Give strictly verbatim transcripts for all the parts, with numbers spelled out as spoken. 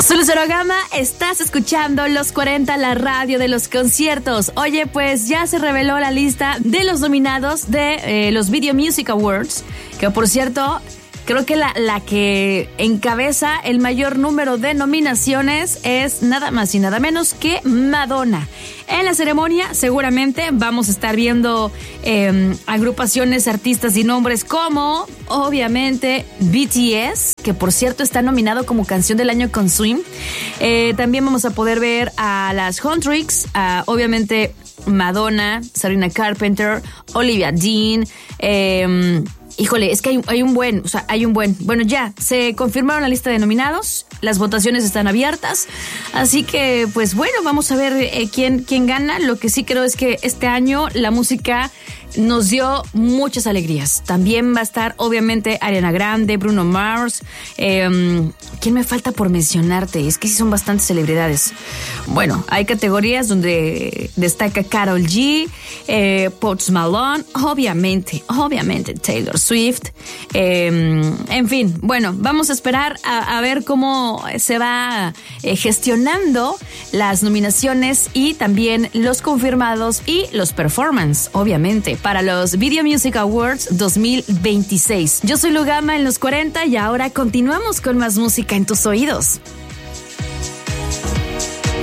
Zulu Zero Gama, estás escuchando Los cuarenta, la radio de los conciertos. Oye, pues ya se reveló la lista de los nominados de eh, los Video Music Awards, que por cierto, creo que la, la que encabeza el mayor número de nominaciones es nada más y nada menos que Madonna. En la ceremonia seguramente vamos a estar viendo eh, agrupaciones, artistas y nombres como, obviamente, B T S, que por cierto está nominado como canción del año con Swim. Eh, también vamos a poder ver a las Huntrix, a, obviamente Madonna, Sabrina Carpenter, Olivia Dean, eh, Híjole, es que hay, hay un buen, o sea, hay un buen. Bueno, ya, se confirmaron la lista de nominados, las votaciones están abiertas, así que, pues bueno, vamos a ver eh, quién, quién gana. Lo que sí creo es que este año la música nos dio muchas alegrías. También va a estar, obviamente, Ariana Grande, Bruno Mars. Eh, ¿Quién me falta por mencionarte? Es que sí son bastantes celebridades. Bueno, hay categorías donde destaca Karol G, eh, Post Malone, obviamente, obviamente Taylor Swift. Eh, en fin, bueno, vamos a esperar a, a ver cómo se va eh, gestionando las nominaciones y también los confirmados y los performances, obviamente, para los Video Music Awards dos mil veintiséis. Yo soy Lugama en los cuarenta y ahora continuamos con más música en tus oídos.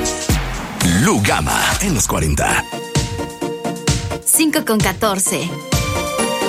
Lugama en los cuarenta. cinco con catorce.